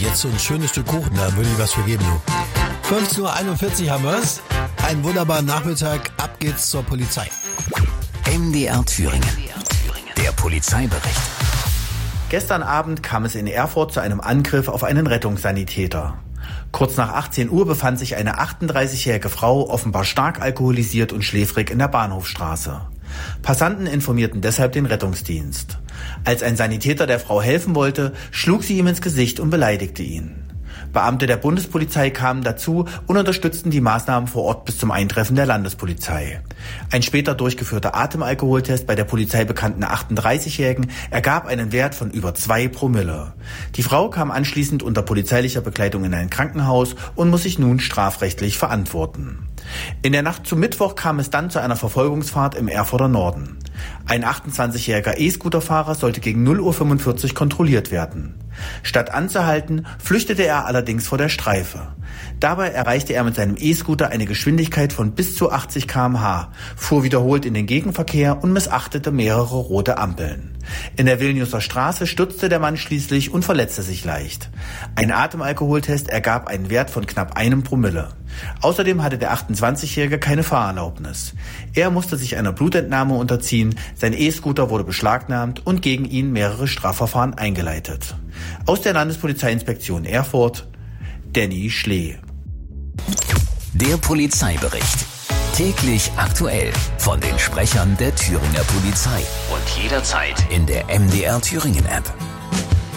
jetzt so ein schönes Stück Kuchen, da würde ich was für geben, du. 15:41 Uhr haben wir's. Einen wunderbaren Nachmittag, ab geht's zur Polizei. MDR Thüringen. Der Polizeibericht. Gestern Abend kam es in Erfurt zu einem Angriff auf einen Rettungssanitäter. Kurz nach 18 Uhr befand sich eine 38-jährige Frau offenbar stark alkoholisiert und schläfrig in der Bahnhofstraße. Passanten informierten deshalb den Rettungsdienst. Als ein Sanitäter der Frau helfen wollte, schlug sie ihm ins Gesicht und beleidigte ihn. Beamte der Bundespolizei kamen dazu und unterstützten die Maßnahmen vor Ort bis zum Eintreffen der Landespolizei. Ein später durchgeführter Atemalkoholtest bei der Polizei bekannten 38-Jährigen ergab einen Wert von über 2 Promille. Die Frau kam anschließend unter polizeilicher Begleitung in ein Krankenhaus und muss sich nun strafrechtlich verantworten. In der Nacht zum Mittwoch kam es dann zu einer Verfolgungsfahrt im Erfurter Norden. Ein 28-jähriger E-Scooterfahrer sollte gegen 0:45 Uhr kontrolliert werden. Statt anzuhalten, flüchtete er allerdings vor der Streife. Dabei erreichte er mit seinem E-Scooter eine Geschwindigkeit von bis zu 80 km/h, fuhr wiederholt in den Gegenverkehr und missachtete mehrere rote Ampeln. In der Vilniuser Straße stürzte der Mann schließlich und verletzte sich leicht. Ein Atemalkoholtest ergab einen Wert von knapp 1 Promille. Außerdem hatte der 28-Jährige keine Fahrerlaubnis. Er musste sich einer Blutentnahme unterziehen, sein E-Scooter wurde beschlagnahmt und gegen ihn mehrere Strafverfahren eingeleitet. Aus der Landespolizeiinspektion Erfurt, Danny Schlee. Der Polizeibericht. Täglich aktuell von den Sprechern der Thüringer Polizei und jederzeit in der MDR Thüringen App.